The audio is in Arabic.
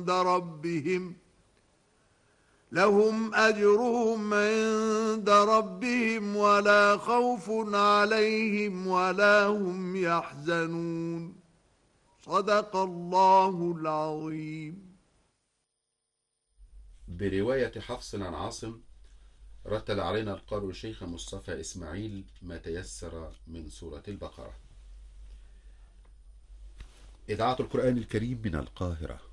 عند ربهم لهم أجرهم عند ربهم ولا خوف عليهم ولا هم يحزنون. صدق الله العظيم. برواية حفص عن عاصم، رتل علينا القارئ الشيخ مصطفى إسماعيل ما تيسر من سورة البقرة. إذاعة القرآن الكريم من القاهرة.